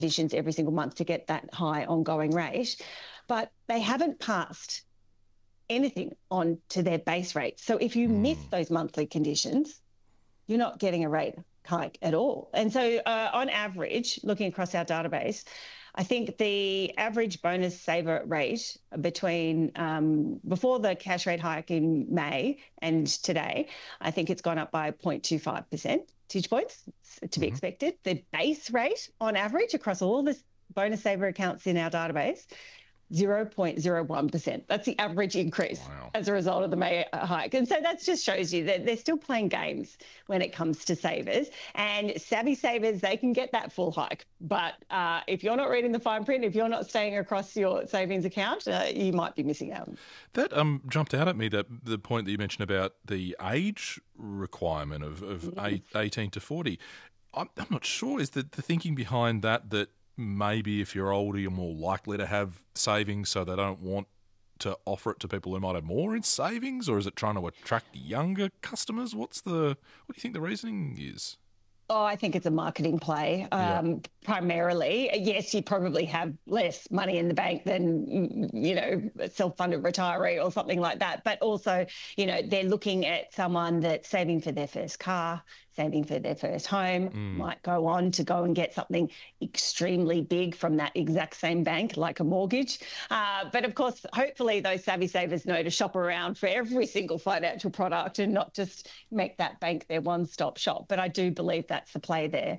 conditions every single month to get that high ongoing rate, but they haven't passed anything on to their base rate. So if you miss those monthly conditions, you're not getting a rate hike at all. And so on average, looking across our database, I think the average bonus saver rate between before the cash rate hike in May and today, I think it's gone up by 0.25 percentage points to be expected. The base rate on average across all the bonus saver accounts in our database, 0.01%. That's the average increase as a result of the May hike. And so that just shows you that they're still playing games when it comes to savers. And savvy savers, they can get that full hike. But if you're not reading the fine print, if you're not staying across your savings account, you might be missing out. That jumped out at me, the point that you mentioned about the age requirement of 18 to 40. I'm not sure. Is the thinking behind that maybe if you're older, you're more likely to have savings, so they don't want to offer it to people who might have more in savings, or is it trying to attract younger customers? What do you think the reasoning is? Oh, I think it's a marketing play, primarily. Yes, you probably have less money in the bank than, a self-funded retiree or something like that. But also, they're looking at someone that's saving for their first car, saving for their first home, might go on to go and get something extremely big from that exact same bank, like a mortgage. But of course, hopefully those savvy savers know to shop around for every single financial product and not just make that bank their one-stop shop. But I do believe that's the play there.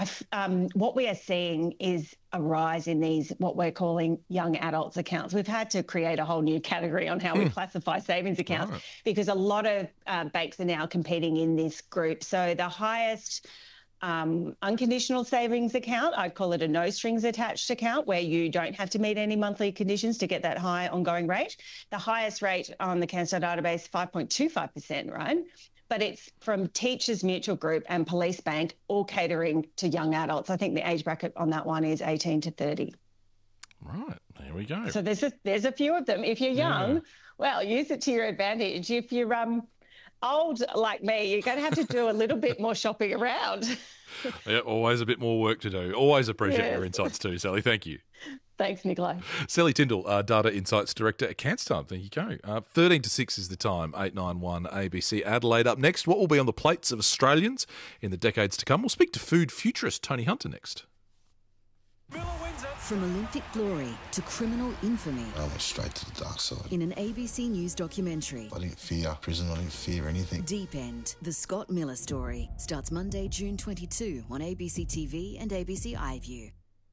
What we are seeing is a rise in these, what we're calling young adults accounts. We've had to create a whole new category on how we classify savings accounts because a lot of banks are now competing in this group. So the highest unconditional savings account, I'd call it a no strings attached account where you don't have to meet any monthly conditions to get that high ongoing rate. The highest rate on the CanStar database, 5.25%, right? But it's from Teachers Mutual Group and Police Bank, all catering to young adults. I think the age bracket on that one is 18 to 30. Right, there we go. So there's a few of them. If you're young, well, use it to your advantage. If you're old like me, you're going to have to do a little bit more shopping around. Yeah, always a bit more work to do. Always appreciate your insights too, Sally. Thank you. Thanks, Nikolai. Sally Tyndall, Data Insights Director at CanStar. There you go. 13 to 6 is the time, 891 ABC Adelaide. Up next, what will be on the plates of Australians in the decades to come? We'll speak to food futurist Tony Hunter next. From Olympic glory to criminal infamy. I went straight to the dark side. In an ABC News documentary. I didn't fear prison, I didn't fear anything. Deep End, the Scott Miller story, starts Monday, June 22 on ABC TV and ABC iView.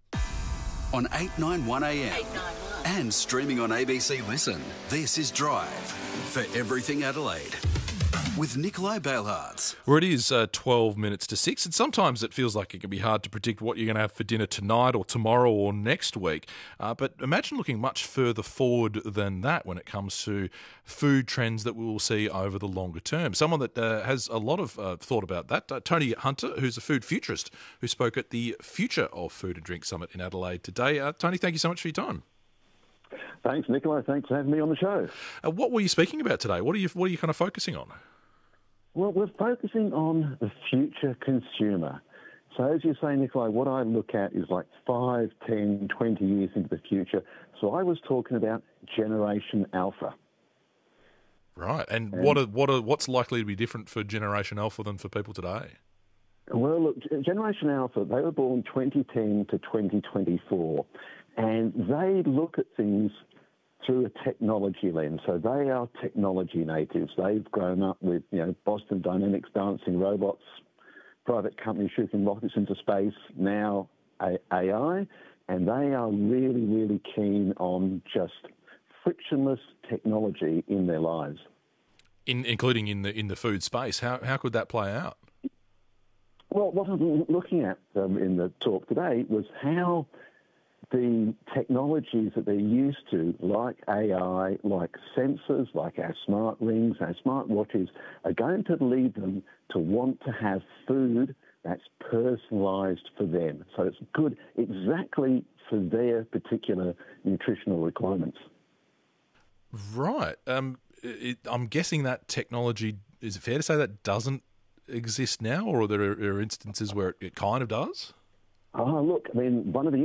On 891am and streaming on ABC Listen. This is Drive for Everything Adelaide with Nikolai Bailhartz. Well, it is 12 minutes to 6, and sometimes it feels like it can be hard to predict what you're going to have for dinner tonight or tomorrow or next week. But imagine looking much further forward than that when it comes to food trends that we will see over the longer term. Someone that has a lot of thought about that, Tony Hunter, who's a food futurist, who spoke at the Future of Food and Drink Summit in Adelaide today. Tony, thank you so much for your time. Thanks, Nicola. Thanks for having me on the show. What were you speaking about today? What are you kind of focusing on? Well, we're focusing on the future consumer. So as you say, Nikolai, what I look at is like 5, 10, 20 years into the future. So I was talking about Generation Alpha. Right. And what's likely to be different for Generation Alpha than for people today? Well, look, Generation Alpha, they were born 2010 to 2024, and they look at things through a technology lens. So they are technology natives. They've grown up with, Boston Dynamics balancing robots, private companies shooting rockets into space, now AI, and they are really, really keen on just frictionless technology in their lives. Including in the food space. How could that play out? Well, what I'm looking at in the talk today was how the technologies that they're used to, like AI, like sensors, like our smart rings, our smart watches, are going to lead them to want to have food that's personalised for them. So it's good exactly for their particular nutritional requirements. Right. I'm guessing that technology, is it fair to say that doesn't exist now, or there are instances where it kind of does? Oh, look, I mean, one of the